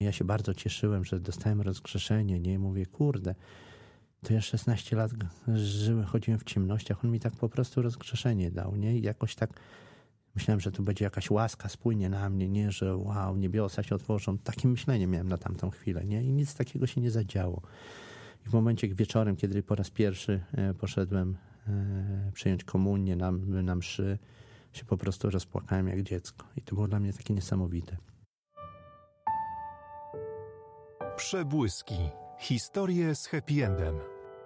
Ja się bardzo cieszyłem, że dostałem rozgrzeszenie, nie? Mówię, kurde, to ja 16 lat chodziłem w ciemnościach, on mi tak po prostu rozgrzeszenie dał, nie? I jakoś tak myślałem, że tu będzie jakaś łaska, spłynie na mnie, nie? Że wow, niebiosa się otworzą. Takie myślenie miałem na tamtą chwilę, nie? I nic takiego się nie zadziało. I w momencie wieczorem, kiedy po raz pierwszy poszedłem przyjąć komunię na mszy, się po prostu rozpłakałem jak dziecko. I to było dla mnie takie niesamowite. Przebłyski. Historie z happy endem.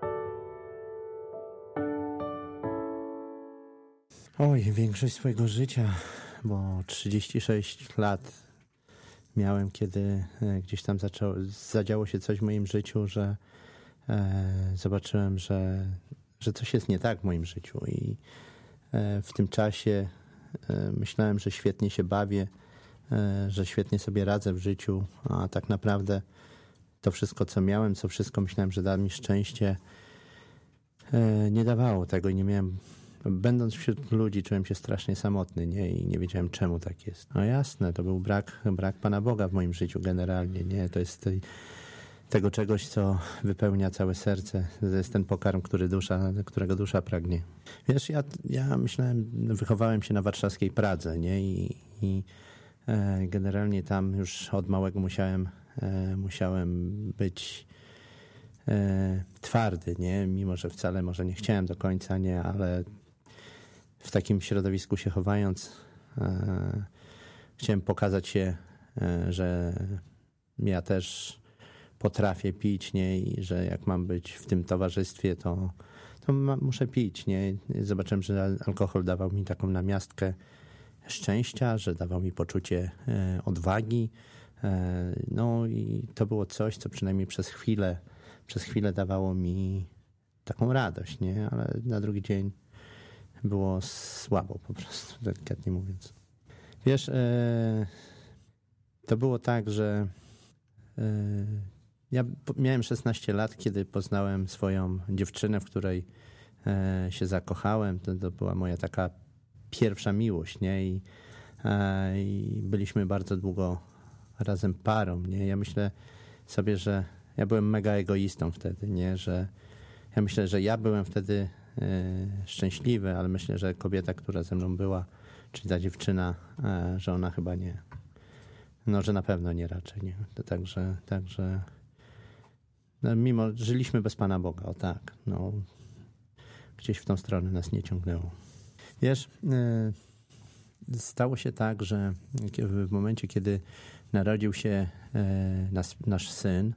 Oj, większość swojego życia, bo 36 lat miałem, kiedy gdzieś tam zadziało się coś w moim życiu, że zobaczyłem, że coś jest nie tak w moim życiu. I w tym czasie myślałem, że świetnie się bawię, że świetnie sobie radzę w życiu, a tak naprawdę to wszystko, co miałem, co wszystko myślałem, że da mi szczęście, nie dawało tego i nie miałem. Będąc wśród ludzi, czułem się strasznie samotny, nie? I nie wiedziałem, czemu tak jest. No jasne, to był brak Pana Boga w moim życiu generalnie, nie? To jest tego czegoś, co wypełnia całe serce. To jest ten pokarm, którego dusza pragnie. Wiesz, ja myślałem, wychowałem się na warszawskiej Pradze, nie? I generalnie tam już od małego musiałem być twardy, nie? Mimo że wcale może nie chciałem do końca, nie? Ale w takim środowisku się chowając chciałem pokazać się, że ja też potrafię pić, nie? I że jak mam być w tym towarzystwie, to muszę pić, nie? Zobaczyłem, że alkohol dawał mi taką namiastkę szczęścia, że dawał mi poczucie odwagi. No i to było coś, co przynajmniej przez chwilę dawało mi taką radość, nie? Ale na drugi dzień było słabo po prostu, delikatnie mówiąc. Wiesz, to było tak, że ja miałem 16 lat, kiedy poznałem swoją dziewczynę, w której się zakochałem. To była moja taka pierwsza miłość, nie? I byliśmy bardzo długo razem parą, nie? Ja myślę sobie, że ja byłem mega egoistą wtedy, nie? Że ja myślę, że ja byłem wtedy szczęśliwy, ale myślę, że kobieta, która ze mną była, czyli ta dziewczyna, że ona chyba nie. No, że na pewno nie raczej, nie? To także no, mimo, żyliśmy bez Pana Boga, o tak, no, gdzieś w tą stronę nas nie ciągnęło. Wiesz, stało się tak, że w momencie, kiedy narodził się nasz syn,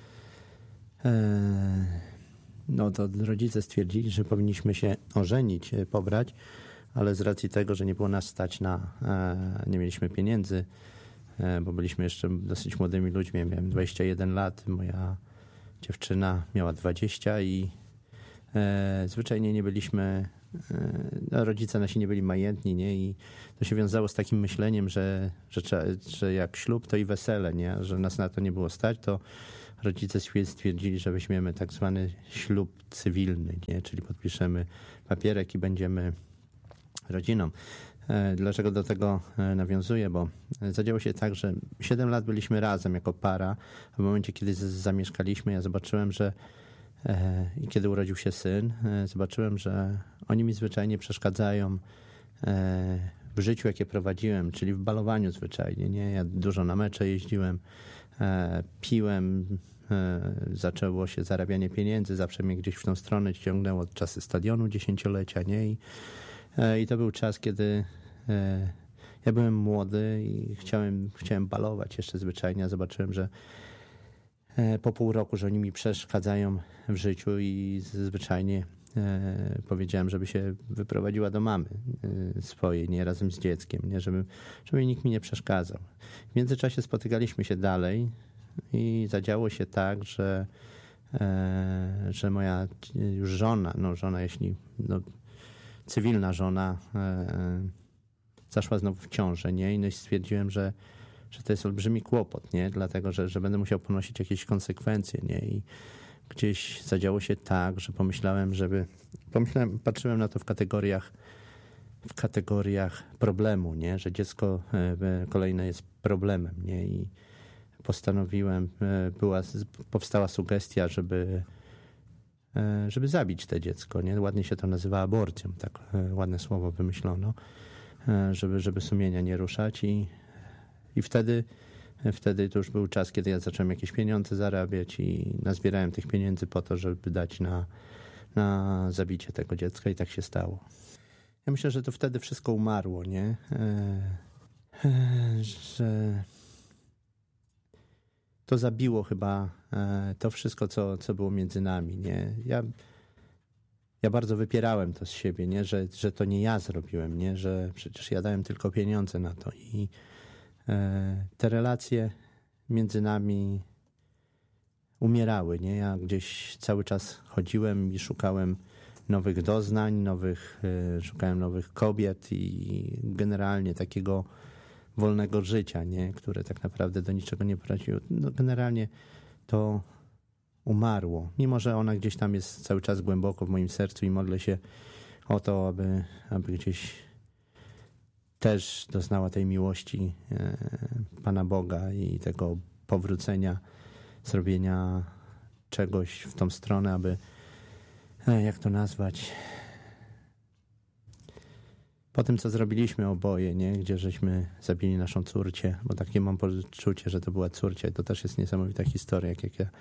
no to rodzice stwierdzili, że powinniśmy się ożenić, pobrać, ale z racji tego, że nie było nas stać nie mieliśmy pieniędzy, bo byliśmy jeszcze dosyć młodymi ludźmi. Ja miałem 21 lat, moja dziewczyna miała 20 i zwyczajnie nie byliśmy, rodzice nasi nie byli majętni, nie? I to się wiązało z takim myśleniem, że jak ślub, to i wesele, nie? Że nas na to nie było stać, to rodzice stwierdzili, że weźmiemy tak zwany ślub cywilny, nie? Czyli podpiszemy papierek i będziemy rodziną. Dlaczego do tego nawiązuję? Bo zadziało się tak, że 7 lat byliśmy razem jako para, a w momencie, kiedy zamieszkaliśmy, ja zobaczyłem, że i kiedy urodził się syn, zobaczyłem, że oni mi zwyczajnie przeszkadzają w życiu, jakie prowadziłem, czyli w balowaniu zwyczajnie, nie? Ja dużo na mecze jeździłem, piłem, zaczęło się zarabianie pieniędzy, zawsze mnie gdzieś w tą stronę ciągnęło od czasy stadionu 10-lecia, nie? I to był czas, kiedy ja byłem młody i chciałem balować jeszcze zwyczajnie, a zobaczyłem, że po pół roku, że oni mi przeszkadzają w życiu i zwyczajnie powiedziałem, żeby się wyprowadziła do mamy swojej, nie, razem z dzieckiem, nie, żeby nikt mi nie przeszkadzał. W międzyczasie spotykaliśmy się dalej i zadziało się tak, że moja już żona, cywilna żona zaszła znowu w ciążę, nie? No i stwierdziłem, że to jest olbrzymi kłopot, nie? Dlatego, że będę musiał ponosić jakieś konsekwencje, nie? I gdzieś zadziało się tak, że patrzyłem na to w kategoriach problemu, nie? Że dziecko kolejne jest problemem, nie? I postanowiłem, powstała sugestia, żeby zabić to dziecko, nie? Ładnie się to nazywa aborcją, tak ładne słowo wymyślono, żeby sumienia nie ruszać i wtedy to już był czas, kiedy ja zacząłem jakieś pieniądze zarabiać i nazbierałem tych pieniędzy po to, żeby dać na zabicie tego dziecka i tak się stało. Ja myślę, że to wtedy wszystko umarło, nie? Że to zabiło chyba to wszystko, co było między nami, nie? Ja bardzo wypierałem to z siebie, nie? Że to nie ja zrobiłem, nie? Że przecież ja dałem tylko pieniądze na to i te relacje między nami umierały, nie? Ja gdzieś cały czas chodziłem i szukałem nowych doznań, szukałem nowych kobiet i generalnie takiego wolnego życia, nie? Które tak naprawdę do niczego nie prowadziło. No, generalnie to umarło. Mimo że ona gdzieś tam jest cały czas głęboko w moim sercu i modlę się o to, aby gdzieś też doznała tej miłości Pana Boga i tego powrócenia, zrobienia czegoś w tą stronę, aby, jak to nazwać, po tym, co zrobiliśmy oboje, nie? Gdzie żeśmy zabili naszą córcię, bo takie mam poczucie, że to była córcia i to też jest niesamowita historia, jak ja.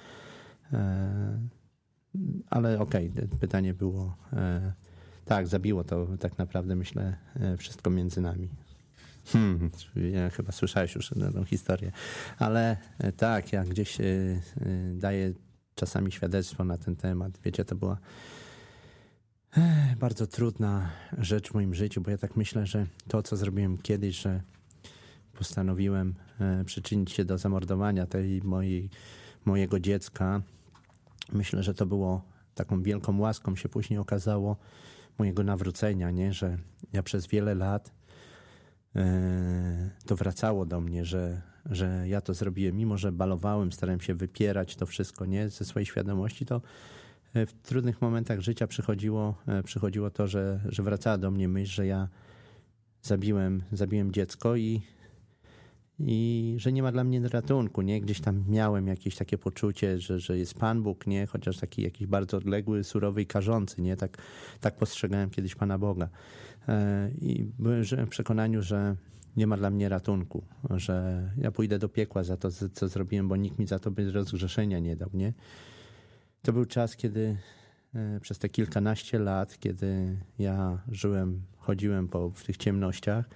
Ale okej, pytanie było, tak, zabiło to tak naprawdę, myślę, wszystko między nami. Ja chyba słyszałeś już tę historię, ale tak, ja gdzieś daję czasami świadectwo na ten temat. Wiecie, to była bardzo trudna rzecz w moim życiu, bo ja tak myślę, że to, co zrobiłem kiedyś, że postanowiłem przyczynić się do zamordowania mojego dziecka, myślę, że to było taką wielką łaską, się później okazało, mojego nawrócenia, nie? Że ja przez wiele lat to wracało do mnie, że ja to zrobiłem, mimo że balowałem, starałem się wypierać to wszystko, nie? Ze swojej świadomości, to w trudnych momentach życia przychodziło to, że wracała do mnie myśl, że ja zabiłem dziecko i że nie ma dla mnie ratunku, nie? Gdzieś tam miałem jakieś takie poczucie, że jest Pan Bóg, nie? Chociaż taki jakiś bardzo odległy, surowy i karzący, nie? Tak postrzegałem kiedyś Pana Boga. I byłem w przekonaniu, że nie ma dla mnie ratunku, że ja pójdę do piekła za to, co zrobiłem, bo nikt mi za to bez rozgrzeszenia nie dał, nie? To był czas, kiedy przez te kilkanaście lat, kiedy ja chodziłem w tych ciemnościach,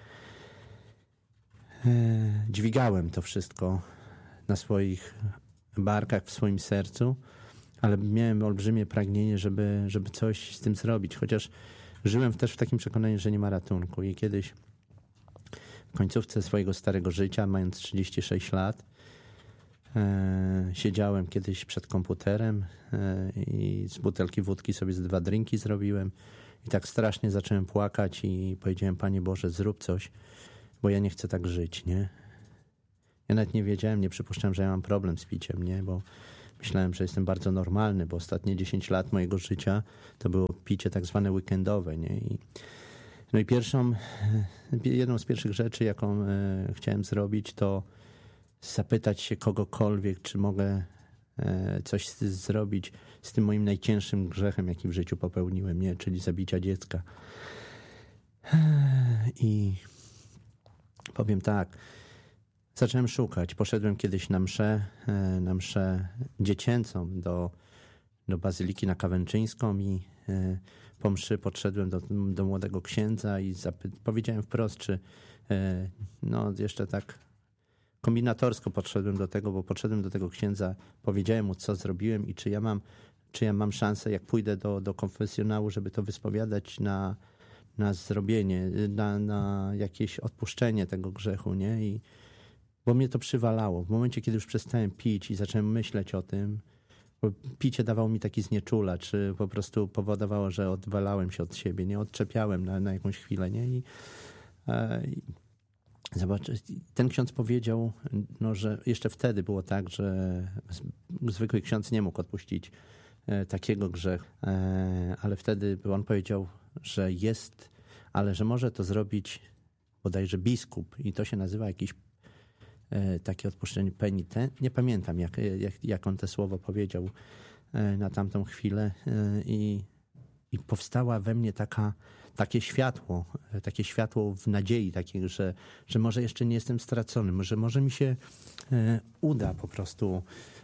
dźwigałem to wszystko na swoich barkach, w swoim sercu, ale miałem olbrzymie pragnienie, żeby coś z tym zrobić, chociaż żyłem też w takim przekonaniu, że nie ma ratunku. I kiedyś w końcówce swojego starego życia, mając 36 lat, siedziałem kiedyś przed komputerem i z butelki wódki sobie 2 drinki zrobiłem i tak strasznie zacząłem płakać i powiedziałem: Panie Boże, zrób coś, bo ja nie chcę tak żyć, nie? Ja nawet nie wiedziałem, nie przypuszczałem, że ja mam problem z piciem, nie? Bo myślałem, że jestem bardzo normalny, bo ostatnie 10 lat mojego życia to było picie tak zwane weekendowe, nie? No i jedną z pierwszych rzeczy, jaką chciałem zrobić, to zapytać się kogokolwiek, czy mogę coś zrobić z tym moim najcięższym grzechem, jaki w życiu popełniłem, nie? Czyli zabicia dziecka. I powiem tak, zacząłem szukać. Poszedłem kiedyś na mszę dziecięcą do Bazyliki na Kawęczyńską i po mszy podszedłem do młodego księdza i powiedziałem wprost, czy jeszcze tak kombinatorsko podszedłem do tego, bo podszedłem do tego księdza, powiedziałem mu, co zrobiłem i czy ja mam szansę, jak pójdę do konfesjonału, żeby to wyspowiadać na zrobienie, na jakieś odpuszczenie tego grzechu, nie? Bo mnie to przywalało. W momencie, kiedy już przestałem pić i zacząłem myśleć o tym, bo picie dawało mi taki znieczulacz, po prostu powodowało, że odwalałem się od siebie, nie? Odczepiałem na jakąś chwilę, nie? I zobacz, ten ksiądz powiedział, że jeszcze wtedy było tak, że zwykły ksiądz nie mógł odpuścić takiego grzechu, ale wtedy on powiedział, że ale że może to zrobić bodajże biskup i to się nazywa jakiś takie odpuszczenie penitent. Nie pamiętam, jak on te słowo powiedział na tamtą chwilę i powstała we mnie takie światło w nadziei, takiego, że może jeszcze nie jestem stracony, może mi się uda po prostu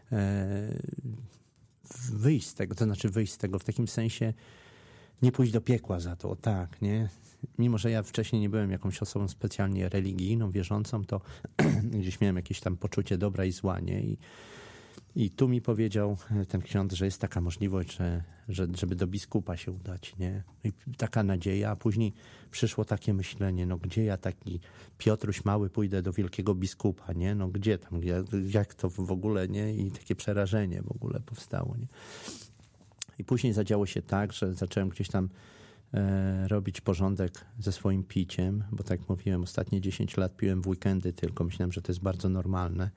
wyjść z tego, to znaczy wyjść z tego w takim sensie, nie pójść do piekła za to, tak, nie? Mimo że ja wcześniej nie byłem jakąś osobą specjalnie religijną, wierzącą, to gdzieś miałem jakieś tam poczucie dobra i zła, nie? I tu mi powiedział ten ksiądz, że jest taka możliwość, żeby do biskupa się udać, nie? I taka nadzieja, a później przyszło takie myślenie, no gdzie ja taki Piotruś mały pójdę do wielkiego biskupa, nie? No gdzie tam, jak to w ogóle, nie? I takie przerażenie w ogóle powstało, nie? I później zadziało się tak, że zacząłem gdzieś tam robić porządek ze swoim piciem, bo tak jak mówiłem, ostatnie 10 lat piłem w weekendy tylko, myślałem, że to jest bardzo normalne.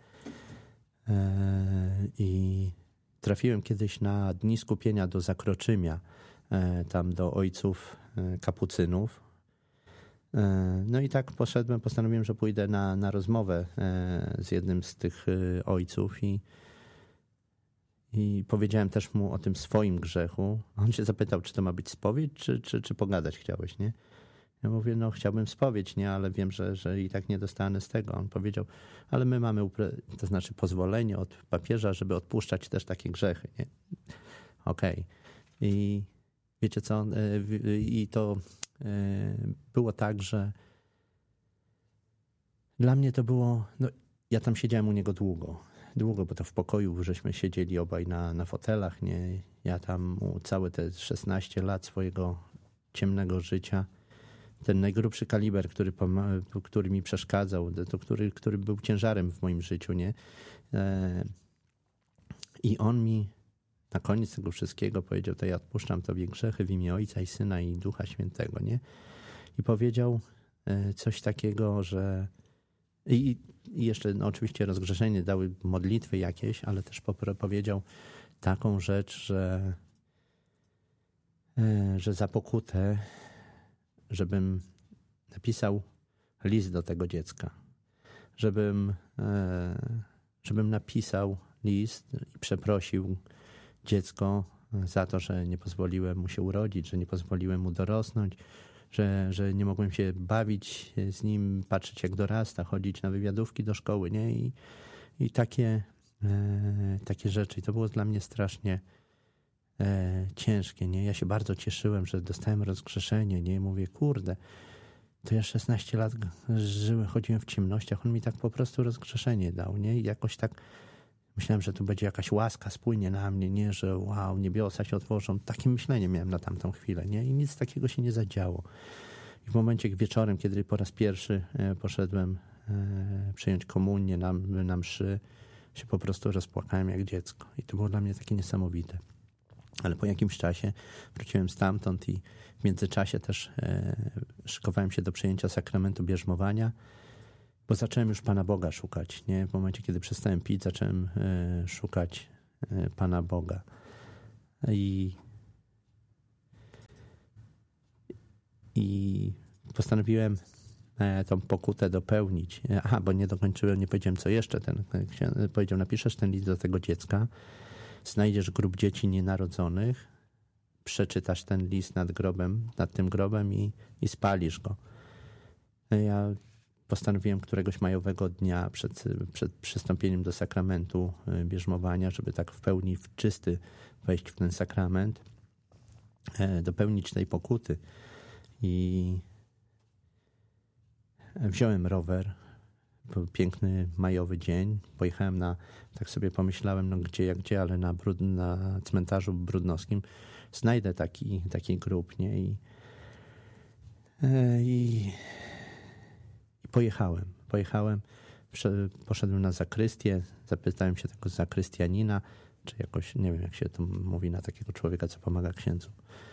I trafiłem kiedyś na dni skupienia do Zakroczymia, tam do ojców kapucynów. No i tak postanowiłem, że pójdę na rozmowę z jednym z tych ojców i powiedziałem też mu o tym swoim grzechu. On się zapytał, czy to ma być spowiedź, czy pogadać chciałeś, nie? Ja mówię, no chciałbym spowiedź, nie, ale wiem, że i tak nie dostanę z tego. On powiedział, ale my mamy, to znaczy pozwolenie od papieża, żeby odpuszczać też takie grzechy, nie? Okej. I wiecie co? I to było tak, że dla mnie to było, no ja tam siedziałem u niego długo, bo to w pokoju żeśmy siedzieli obaj na fotelach, nie? Ja tam całe te 16 lat swojego ciemnego życia, ten najgrubszy kaliber, który mi przeszkadzał, to który był ciężarem w moim życiu, nie? I on mi na koniec tego wszystkiego powiedział, to ja odpuszczam tobie grzechy w imię Ojca i Syna i Ducha Świętego, nie? I powiedział coś takiego, że i jeszcze no, oczywiście rozgrzeszenie dały modlitwy jakieś, ale też powiedział taką rzecz, że za pokutę, żebym napisał list do tego dziecka, żebym napisał list i przeprosił dziecko za to, że nie pozwoliłem mu się urodzić, że nie pozwoliłem mu dorosnąć, że nie mogłem się bawić z nim, patrzeć jak dorasta, chodzić na wywiadówki do szkoły, nie? I takie rzeczy. I to było dla mnie strasznie ciężkie, nie? Ja się bardzo cieszyłem, że dostałem rozgrzeszenie, nie? Mówię, kurde, to ja 16 lat chodziłem w ciemnościach, on mi tak po prostu rozgrzeszenie dał, nie? I jakoś tak myślałem, że tu będzie jakaś łaska, spłynie na mnie, nie? Że wow, niebiosa się otworzą. Takie myślenie miałem na tamtą chwilę, nie? I nic takiego się nie zadziało. I w momencie wieczorem, kiedy po raz pierwszy poszedłem przyjąć komunię na mszy, się po prostu rozpłakałem jak dziecko. I to było dla mnie takie niesamowite. Ale po jakimś czasie wróciłem stamtąd i w międzyczasie też szykowałem się do przyjęcia sakramentu bierzmowania, bo zacząłem już Pana Boga szukać. Nie? W momencie, kiedy przestałem pić, zacząłem szukać Pana Boga. I postanowiłem tą pokutę dopełnić. Aha, bo nie dokończyłem, nie powiedziałem co jeszcze. Ten powiedział, napiszesz ten list do tego dziecka, znajdziesz grób dzieci nienarodzonych, przeczytasz ten list nad tym grobem i spalisz go. Ja postanowiłem któregoś majowego dnia przed przystąpieniem do sakramentu bierzmowania, żeby tak w pełni czysty wejść w ten sakrament, dopełnić tej pokuty. I wziąłem rower. Był piękny majowy dzień. Pojechałem tak sobie pomyślałem, no gdzie jak gdzie, ale na cmentarzu brudnowskim znajdę taki grób, nie? I pojechałem, poszedłem na zakrystię, zapytałem się tego zakrystianina, czy jakoś, nie wiem jak się to mówi na takiego człowieka, co pomaga księdzu.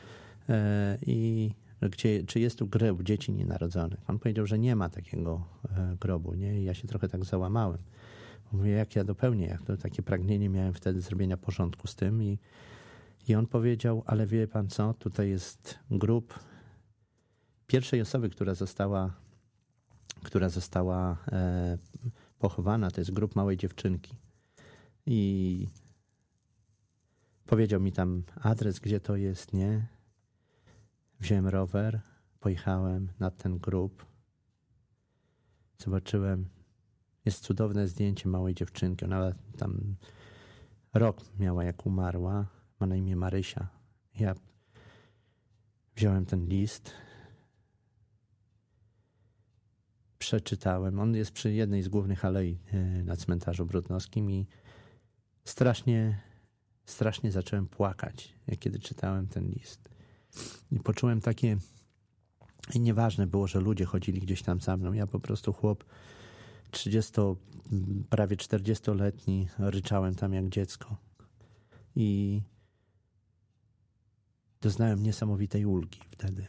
Czy jest tu grób dzieci nienarodzonych? On powiedział, że nie ma takiego grobu, nie? I ja się trochę tak załamałem. Mówię, jak ja dopełnię, takie pragnienie miałem wtedy zrobienia porządku z tym i on powiedział, ale wie pan co, tutaj jest grób pierwszej osoby, która została pochowana, to jest grób małej dziewczynki. I powiedział mi tam adres, gdzie to jest, nie? Wziąłem rower, pojechałem nad ten grób. Zobaczyłem, jest cudowne zdjęcie małej dziewczynki. Ona tam rok miała, jak umarła. Ma na imię Marysia. Ja wziąłem ten list, przeczytałem. On jest przy jednej z głównych alei na cmentarzu brodnowskim i strasznie zacząłem płakać, kiedy czytałem ten list. I poczułem takie... I nieważne było, że ludzie chodzili gdzieś tam za mną. Ja po prostu chłop prawie 40-letni, ryczałem tam jak dziecko. I doznałem niesamowitej ulgi wtedy.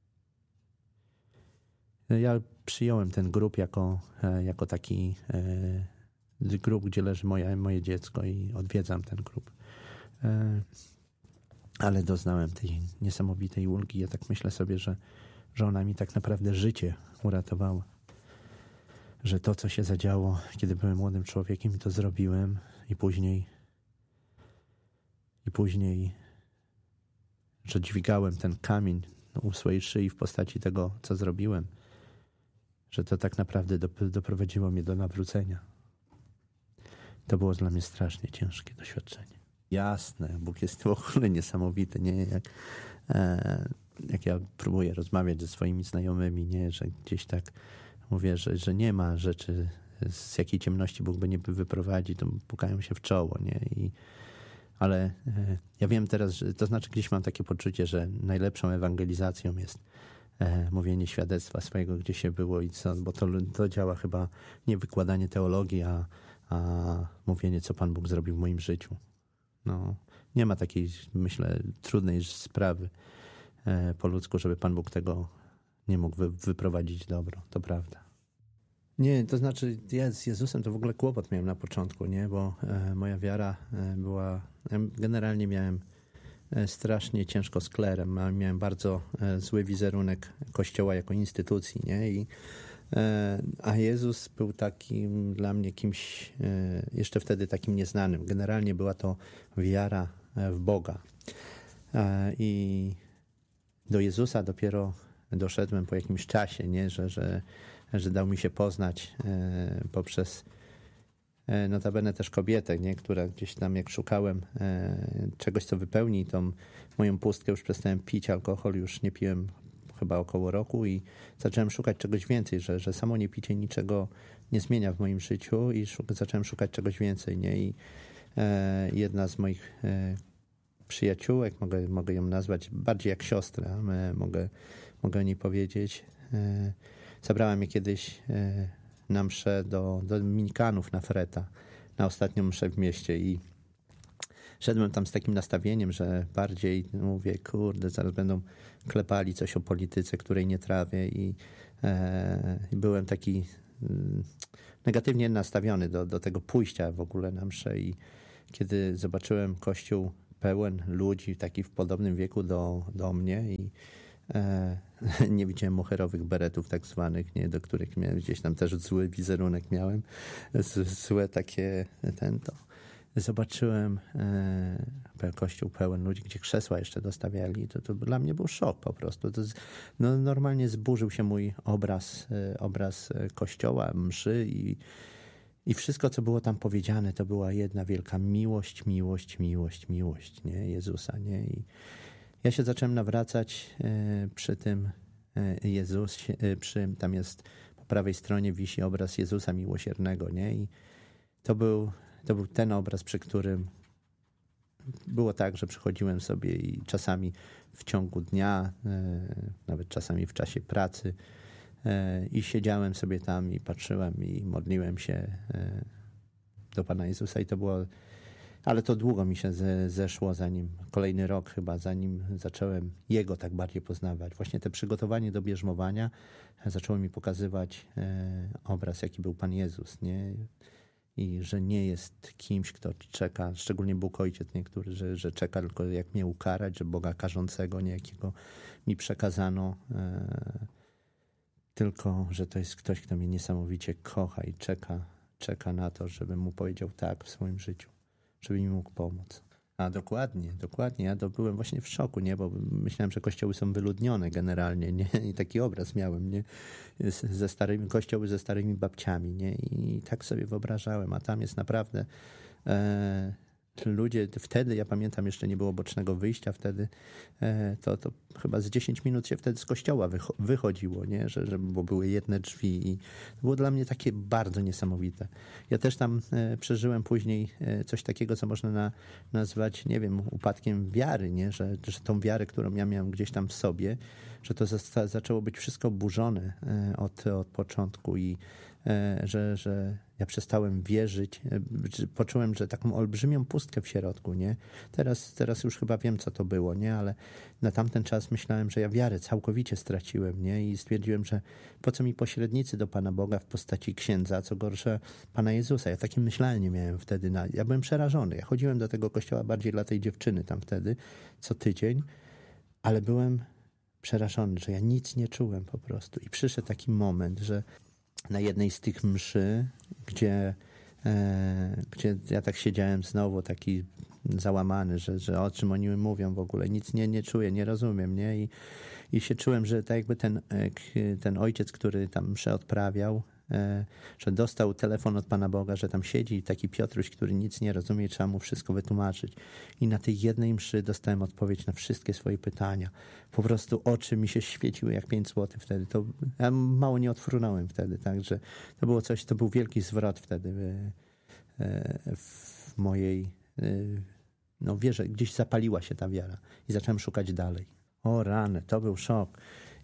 Ja przyjąłem ten grób jako taki grób, gdzie leży moje dziecko i odwiedzam ten grób. Ale doznałem tej niesamowitej ulgi. Ja tak myślę sobie, że ona mi tak naprawdę życie uratowała. Że to, co się zadziało, kiedy byłem młodym człowiekiem, to zrobiłem i później, że dźwigałem ten kamień u swojej szyi w postaci tego, co zrobiłem, że to tak naprawdę doprowadziło mnie do nawrócenia. To było dla mnie strasznie ciężkie doświadczenie. Jasne, Bóg jest w ogóle niesamowity, nie? Jak ja próbuję rozmawiać ze swoimi znajomymi, nie? Że gdzieś tak mówię, że nie ma rzeczy, z jakiej ciemności Bóg by nie wyprowadził, to pukają się w czoło, nie? Ale ja wiem teraz, że to znaczy gdzieś mam takie poczucie, że najlepszą ewangelizacją jest mówienie świadectwa swojego, gdzie się było i co, bo to działa chyba nie wykładanie teologii, a mówienie, co Pan Bóg zrobił w moim życiu. No, nie ma takiej, myślę, trudnej sprawy po ludzku, żeby Pan Bóg tego nie mógł wyprowadzić dobro. To prawda. Nie, to znaczy ja z Jezusem to w ogóle kłopot miałem na początku, nie? Bo moja wiara była... Generalnie miałem strasznie ciężko z klerem. Miałem bardzo zły wizerunek Kościoła jako instytucji, nie? A Jezus był takim dla mnie kimś jeszcze wtedy takim nieznanym. Generalnie była to wiara w Boga. I do Jezusa dopiero doszedłem po jakimś czasie, nie? Że dał mi się poznać poprzez notabene też kobietę, nie? Która gdzieś tam jak szukałem czegoś, co wypełni tą moją pustkę, już przestałem pić alkohol, już nie piłem chyba około roku i zacząłem szukać czegoś więcej, że samo niepicie niczego nie zmienia w moim życiu i zacząłem szukać czegoś więcej, nie? I jedna z moich przyjaciółek, mogę ją nazwać bardziej jak siostrę, mogę o niej powiedzieć. Zabrała mnie kiedyś na mszę do Dominikanów na Freta, na ostatnią mszę w mieście i szedłem tam z takim nastawieniem, że bardziej mówię, kurde, zaraz będą klepali coś o polityce, której nie trawię i byłem taki negatywnie nastawiony do tego pójścia w ogóle na mszę i kiedy zobaczyłem kościół pełen ludzi, taki w podobnym wieku do mnie i nie widziałem moherowych beretów tak zwanych, nie, do których miałem gdzieś tam też zły wizerunek miałem, złe takie to zobaczyłem kościół pełen ludzi, gdzie krzesła jeszcze dostawiali, to dla mnie był szok po prostu. Normalnie zburzył się mój obraz kościoła, mszy i wszystko, co było tam powiedziane, to była jedna wielka miłość, nie, Jezusa, nie? I ja się zacząłem nawracać przy tym Jezusie, tam jest po prawej stronie wisi obraz Jezusa Miłosiernego, nie? I to był ten obraz, przy którym było tak, że przychodziłem sobie i czasami w ciągu dnia, nawet czasami w czasie pracy i siedziałem sobie tam i patrzyłem i modliłem się do Pana Jezusa i to było, ale to długo mi się zeszło, kolejny rok chyba, zanim zacząłem Jego tak bardziej poznawać. Właśnie te przygotowanie do bierzmowania zaczęło mi pokazywać obraz, jaki był Pan Jezus, nie? I że nie jest kimś, kto czeka, szczególnie Bóg Ojciec niektóry, że czeka tylko jak mnie ukarać, że Boga karzącego niejakiego mi przekazano, tylko że to jest ktoś, kto mnie niesamowicie kocha i czeka czeka na to, żebym mu powiedział tak w swoim życiu, żeby mi mógł pomóc. A dokładnie. Ja to byłem właśnie w szoku, nie? Bo myślałem, że kościoły są wyludnione generalnie, nie? I taki obraz miałem, nie? Kościoły ze starymi babciami, nie? I tak sobie wyobrażałem, a tam jest naprawdę ludzie, wtedy, ja pamiętam, jeszcze nie było bocznego wyjścia wtedy, to chyba z 10 minut się wtedy z kościoła wychodziło, nie? Bo były jedne drzwi i to było dla mnie takie bardzo niesamowite. Ja też tam przeżyłem później coś takiego, co można nazwać, nie wiem, upadkiem wiary, nie? Że tą wiarę, którą ja miałem gdzieś tam w sobie, że to zaczęło być wszystko burzone od początku i że ja przestałem wierzyć, poczułem, że taką olbrzymią pustkę w środku, nie? Teraz już chyba wiem, co to było, nie? Ale na tamten czas myślałem, że ja wiarę całkowicie straciłem, nie? I stwierdziłem, że po co mi pośrednicy do Pana Boga w postaci księdza, co gorsza Pana Jezusa. Ja takie myślenie miałem wtedy. Ja byłem przerażony. Ja chodziłem do tego kościoła bardziej dla tej dziewczyny tam wtedy, co tydzień, ale byłem przerażony, że ja nic nie czułem po prostu. I przyszedł taki moment, że na jednej z tych mszy, gdzie ja tak siedziałem znowu taki załamany, że o czym oni mówią w ogóle, nic nie czuję, nie rozumiem, nie? I się czułem, że tak jakby ten ojciec, który tam mszę odprawiał, że dostał telefon od Pana Boga, że tam siedzi taki Piotruś, który nic nie rozumie i trzeba mu wszystko wytłumaczyć. I na tej jednej mszy dostałem odpowiedź na wszystkie swoje pytania. Po prostu oczy mi się świeciły jak 5 złotych wtedy. Ja mało nie odfrunąłem wtedy, także to było coś, to był wielki zwrot wtedy w mojej wierze. Gdzieś zapaliła się ta wiara i zacząłem szukać dalej. O rany, to był szok.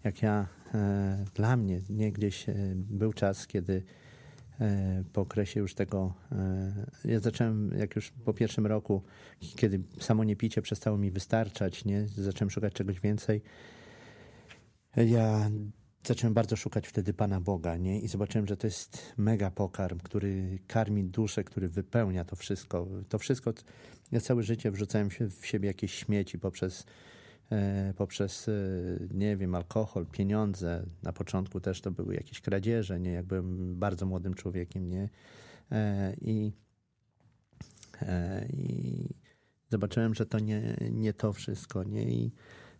Dla mnie gdzieś był czas, kiedy po okresie już tego, ja zacząłem, jak już po pierwszym roku, kiedy samo niepicie przestało mi wystarczać, nie, zacząłem szukać czegoś więcej. Ja zacząłem bardzo szukać wtedy Pana Boga, nie, i zobaczyłem, że to jest mega pokarm, który karmi duszę, który wypełnia to wszystko. Ja całe życie wrzucałem w siebie jakieś śmieci poprzez, nie wiem, alkohol, pieniądze. Na początku też to były jakieś kradzieże, nie? Jak byłem bardzo młodym człowiekiem, nie? I zobaczyłem, że to nie to wszystko, nie? I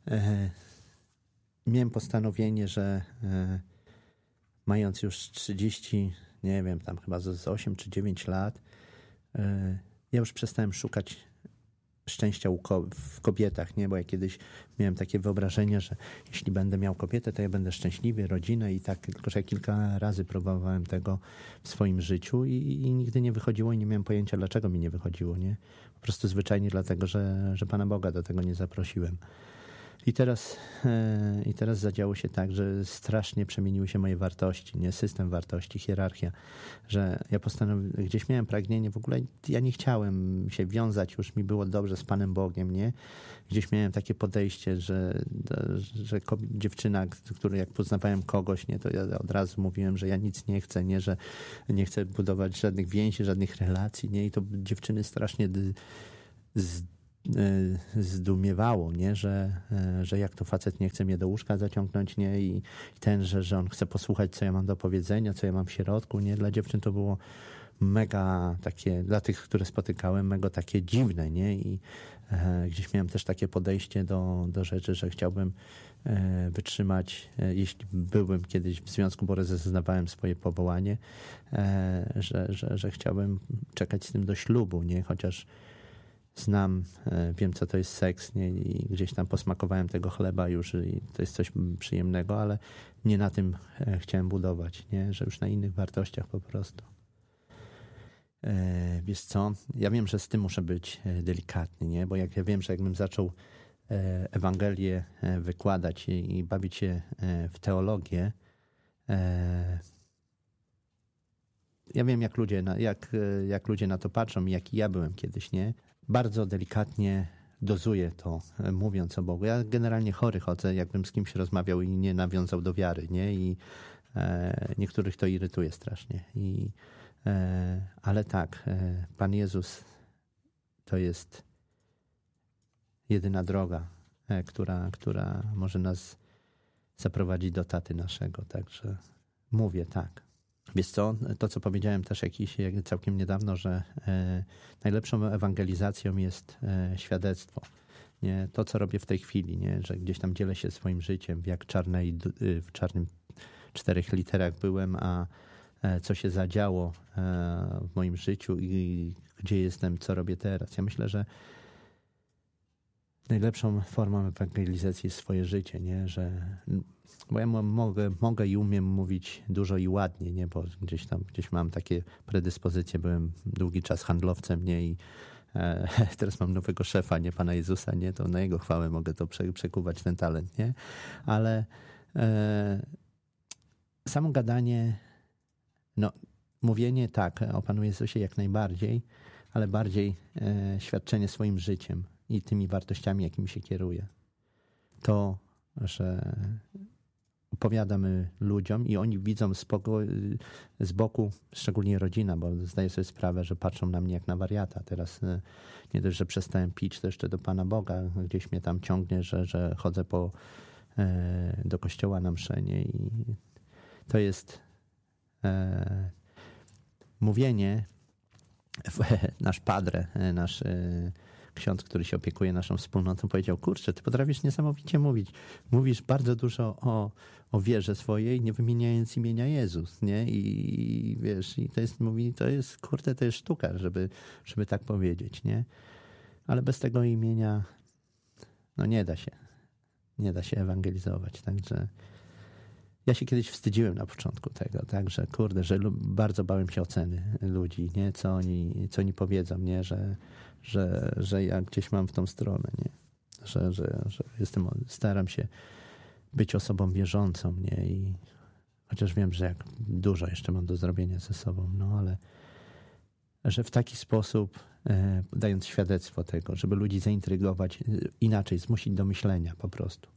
miałem postanowienie, że mając już 30, nie wiem, tam chyba z 8 czy 9 lat, ja już przestałem szukać szczęścia w kobietach, nie? Bo ja kiedyś miałem takie wyobrażenie, że jeśli będę miał kobietę, to ja będę szczęśliwy, rodzinę i tak, tylko że ja kilka razy próbowałem tego w swoim życiu i nigdy nie wychodziło i nie miałem pojęcia, dlaczego mi nie wychodziło, nie? Po prostu zwyczajnie dlatego, że Pana Boga do tego nie zaprosiłem. I teraz zadziało się tak, że strasznie przemieniły się moje wartości, nie? System wartości, hierarchia, że ja gdzieś miałem pragnienie, w ogóle ja nie chciałem się wiązać, już mi było dobrze z Panem Bogiem, nie? Gdzieś miałem takie podejście, że dziewczyna, której jak poznawałem kogoś, nie, to ja od razu mówiłem, że ja nic nie chcę, nie, że nie chcę budować żadnych więzi, żadnych relacji, nie? I to dziewczyny strasznie zdumiewało, nie? Że jak to facet nie chce mnie do łóżka zaciągnąć, nie? I że on chce posłuchać, co ja mam do powiedzenia, co ja mam w środku, nie? Dla dziewczyn to było mega takie, dla tych, które spotykałem, mega takie dziwne, nie? I gdzieś miałem też takie podejście do rzeczy, że chciałbym wytrzymać, jeśli byłem kiedyś w związku, bo rozeznawałem swoje powołanie, że chciałbym czekać z tym do ślubu, nie? Chociaż wiem, co to jest seks, nie? I gdzieś tam posmakowałem tego chleba już i to jest coś przyjemnego, ale nie na tym chciałem budować, nie? Że już na innych wartościach po prostu. Wiesz co? Ja wiem, że z tym muszę być delikatny, nie? Bo ja wiem, że jakbym zaczął Ewangelię wykładać i bawić się w teologię, ja wiem, jak ludzie na to patrzą i jaki ja byłem kiedyś, nie? Bardzo delikatnie dozuję to, mówiąc o Bogu. Ja generalnie chory chodzę, jakbym z kimś rozmawiał i nie nawiązał do wiary, nie? I niektórych to irytuje strasznie. Ale tak, Pan Jezus to jest jedyna droga, która może nas zaprowadzić do taty naszego. Także mówię tak. Wiesz co, to co powiedziałem też całkiem niedawno, że najlepszą ewangelizacją jest świadectwo. Nie? To, co robię w tej chwili, nie? Że gdzieś tam dzielę się swoim życiem, jak w czarnym 4 literach byłem, a co się zadziało w moim życiu i gdzie jestem, co robię teraz. Ja myślę, że najlepszą formą ewangelizacji jest swoje życie, nie? Bo ja mogę i umiem mówić dużo i ładnie, nie? Bo gdzieś mam takie predyspozycje, byłem długi czas handlowcem, nie? I teraz mam nowego szefa, nie? Pana Jezusa, nie? To na Jego chwałę mogę to przekuwać, ten talent, nie? Ale samo gadanie, mówienie tak, o Panu Jezusie jak najbardziej, ale bardziej świadczenie swoim życiem i tymi wartościami, jakimi się kieruję. To, że opowiadamy ludziom i oni widzą z boku, szczególnie rodzina, bo zdaję sobie sprawę, że patrzą na mnie jak na wariata. Teraz nie dość, że przestałem pić, to jeszcze do Pana Boga gdzieś mnie tam ciągnie, że chodzę do kościoła na mszę, nie? I to jest mówienie, nasz padre, nasz ksiądz, który się opiekuje naszą wspólnotą, powiedział: kurczę, ty potrafisz niesamowicie mówić. Mówisz bardzo dużo o wierze swojej, nie wymieniając imienia Jezus, nie? I wiesz, i to jest sztuka, żeby tak powiedzieć, nie? Ale bez tego imienia, nie da się. Nie da się ewangelizować, także ja się kiedyś wstydziłem na początku tego, także że bardzo bałem się oceny ludzi, nie? Co oni powiedzą, nie? Że ja gdzieś mam w tą stronę, nie? Że staram się być osobą wierzącą, nie? I chociaż wiem, że jak dużo jeszcze mam do zrobienia ze sobą, ale że w taki sposób, dając świadectwo tego, żeby ludzi zaintrygować, inaczej, zmusić do myślenia po prostu.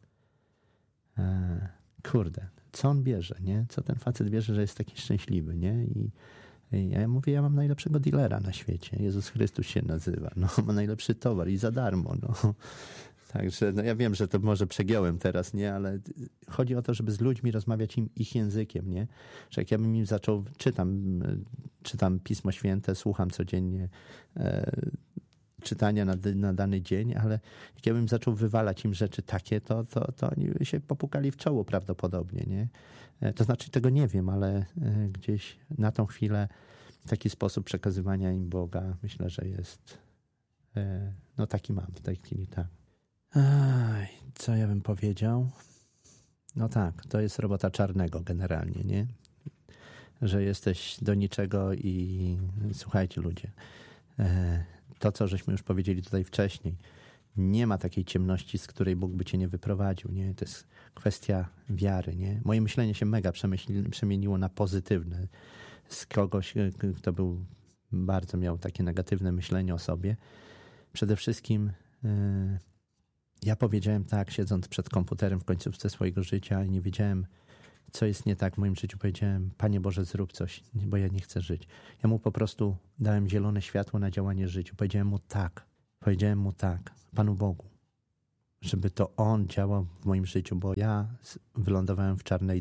Co on bierze, nie? Co ten facet bierze, że jest taki szczęśliwy, nie? I ja mówię, ja mam najlepszego dealera na świecie. Jezus Chrystus się nazywa. Ma najlepszy towar i za darmo, Także ja wiem, że to może przegiąłem teraz, nie? Ale chodzi o to, żeby z ludźmi rozmawiać ich językiem, nie? Że jak ja bym im zaczął, czytam Pismo Święte, słucham codziennie czytania na dany dzień, ale jak ja bym zaczął wywalać im rzeczy takie, to oni się popukali w czoło prawdopodobnie, nie? To znaczy, tego nie wiem, ale gdzieś na tą chwilę taki sposób przekazywania im Boga, myślę, że jest, taki mam w tej chwili, tak. Co ja bym powiedział? Tak, to jest robota czarnego generalnie, nie? Że jesteś do niczego i słuchajcie ludzie, to co żeśmy już powiedzieli tutaj wcześniej, nie ma takiej ciemności, z której Bóg by cię nie wyprowadził, nie? To jest kwestia wiary, nie? Moje myślenie się mega przemieniło na pozytywne. Z kogoś, kto bardzo miał takie negatywne myślenie o sobie. Przede wszystkim ja powiedziałem tak, siedząc przed komputerem w końcówce swojego życia i nie wiedziałem, co jest nie tak w moim życiu. Powiedziałem: Panie Boże, zrób coś, bo ja nie chcę żyć. Ja mu po prostu dałem zielone światło na działanie życiu. Powiedziałem mu tak, Panu Bogu, żeby to On działał w moim życiu, bo ja wylądowałem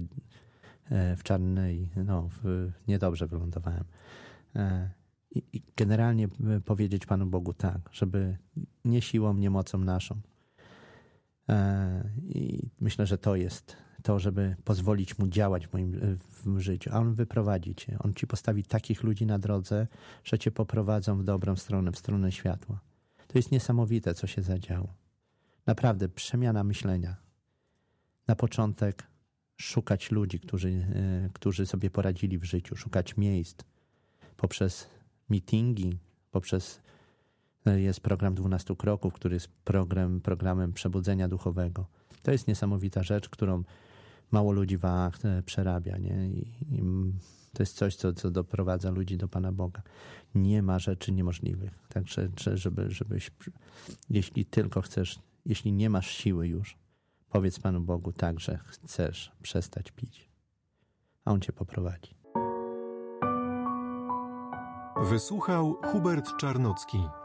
niedobrze wylądowałem. I generalnie powiedzieć Panu Bogu tak, żeby nie siłą, nie mocą naszą. I myślę, że to jest to, żeby pozwolić Mu działać w życiu, a On wyprowadzi cię. On ci postawi takich ludzi na drodze, że cię poprowadzą w dobrą stronę, w stronę światła. To jest niesamowite, co się zadziało. Naprawdę, przemiana myślenia. Na początek szukać ludzi, którzy sobie poradzili w życiu, szukać miejsc poprzez meetingi, jest program 12 kroków, który jest programem przebudzenia duchowego. To jest niesamowita rzecz, którą mało ludzi przerabia, nie? I to jest coś, co doprowadza ludzi do Pana Boga. Nie ma rzeczy niemożliwych. Także, żebyś, jeśli tylko chcesz, jeśli nie masz siły już, powiedz Panu Bogu tak, że chcesz przestać pić, a On cię poprowadzi. Wysłuchał Hubert Czarnocki.